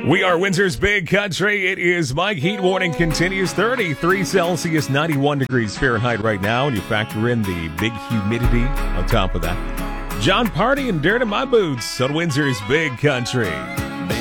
We are Windsor's Big Country. It is Mike. Heat warning continues. 33 Celsius, 91 degrees Fahrenheit right now. And you factor in the big humidity on top of that. John Party and Dirt in My Boots on Windsor's Big Country.